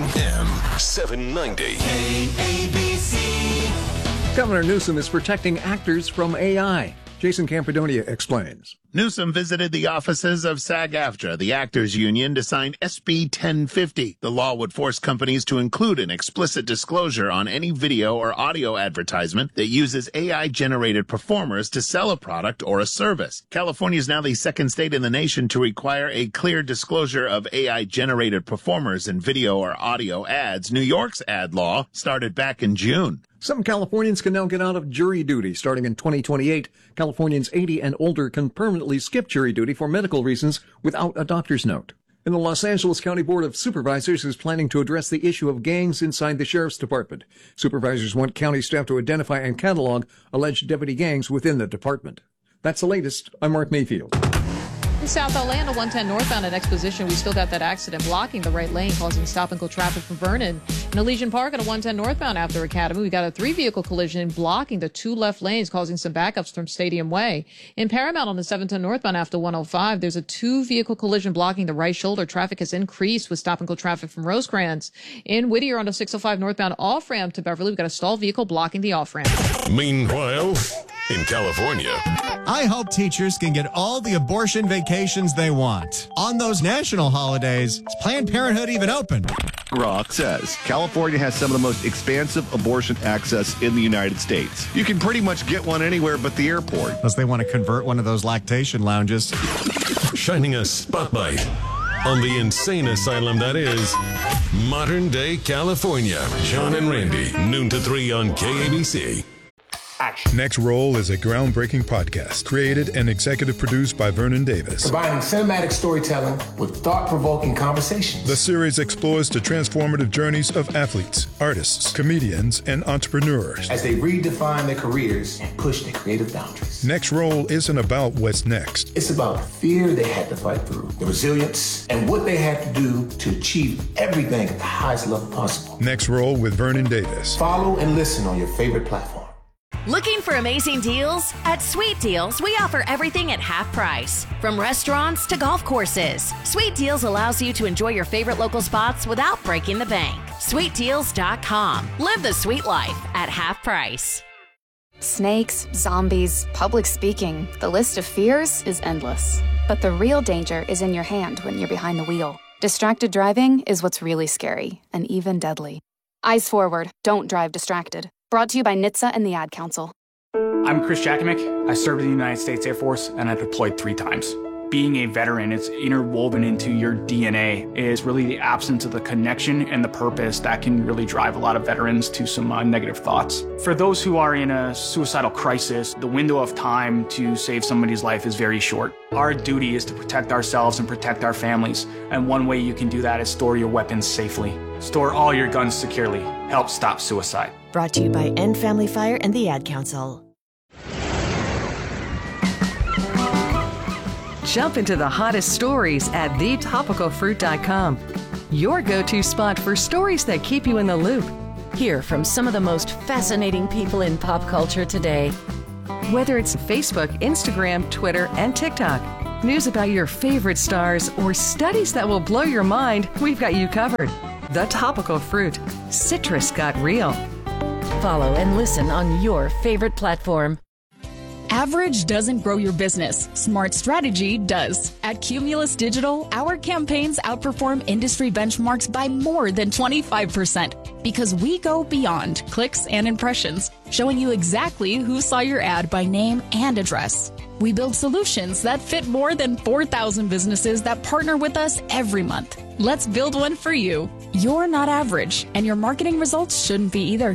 AM 790. KABC. Governor Newsom is protecting actors from AI. Jason Campidonia explains. Newsom visited the offices of SAG-AFTRA, the actors union, to sign SB 1050. The law would force companies to include an explicit disclosure on any video or audio advertisement that uses AI-generated performers to sell a product or a service. California is now the second state in the nation to require a clear disclosure of AI-generated performers in video or audio ads. New York's ad law started back in June. Some Californians can now get out of jury duty starting in 2028. Californians 80 and older can permanently skip jury duty for medical reasons without a doctor's note. And the Los Angeles County Board of Supervisors is planning to address the issue of gangs inside the sheriff's department. Supervisors want county staff to identify and catalog alleged deputy gangs within the department. That's the latest. I'm Mark Mayfield. In South Atlanta, 110 northbound at Exposition, we still got that accident blocking the right lane, causing stop-and-go traffic from Vernon. In Elysian Park at a 110 northbound after Academy, we got a 3-vehicle collision blocking the 2 left lanes, causing some backups from Stadium Way. In Paramount on the 710 northbound after 105, there's a 2-vehicle collision blocking the right shoulder. Traffic has increased with stop-and-go traffic from Rosecrans. In Whittier on the 605 northbound off-ramp to Beverly, we've got a stalled vehicle blocking the off-ramp. Meanwhile, in California, I hope teachers can get all the abortion vacations they want. On those national holidays, is Planned Parenthood even open? Rock says California has some of the most expansive abortion access in the United States. You can pretty much get one anywhere but the airport. Unless they want to convert one of those lactation lounges. shining a spotlight on the insane asylum that is modern-day California. John and Randy, noon to 3 on KABC. Action. Next Roll is a groundbreaking podcast created and executive produced by Vernon Davis. Combining cinematic storytelling with thought-provoking conversations. The series explores the transformative journeys of athletes, artists, comedians, and entrepreneurs as they redefine their careers and push their creative boundaries. Next Roll isn't about what's next. It's about the fear they had to fight through, the resilience, and what they had to do to achieve everything at the highest level possible. Next Roll with Vernon Davis. Follow and listen on your favorite platform. Looking for amazing deals? At Sweet Deals, we offer everything at half price. From restaurants to golf courses, Sweet Deals allows you to enjoy your favorite local spots without breaking the bank. SweetDeals.com. Live the sweet life at half price. Snakes, zombies, public speaking. The list of fears is endless. But the real danger is in your hand when you're behind the wheel. Distracted driving is what's really scary and even deadly. Eyes forward. Don't drive distracted. Brought to you by NHTSA and the Ad Council. I'm Chris Jakimick. I served in the United States Air Force, and I deployed 3 times. Being a veteran, it's interwoven into your DNA, is really the absence of the connection and the purpose that can really drive a lot of veterans to some negative thoughts. For those who are in a suicidal crisis, the window of time to save somebody's life is very short. Our duty is to protect ourselves and protect our families, and one way you can do that is store your weapons safely. Store all your guns securely. Help stop suicide. Brought to you by End Family Fire and the Ad Council. Jump into the hottest stories at thetopicalfruit.com. Your go-to spot for stories that keep you in the loop. Hear from some of the most fascinating people in pop culture today. Whether it's Facebook, Instagram, Twitter, and TikTok, news about your favorite stars, or studies that will blow your mind, we've got you covered. The Topical Fruit. Citrus got real. Follow and listen on your favorite platform. Average doesn't grow your business. Smart strategy does. At Cumulus Digital, our campaigns outperform industry benchmarks by more than 25% because we go beyond clicks and impressions, showing you exactly who saw your ad by name and address. We build solutions that fit more than 4,000 businesses that partner with us every month. Let's build one for you. You're not average, and your marketing results shouldn't be either.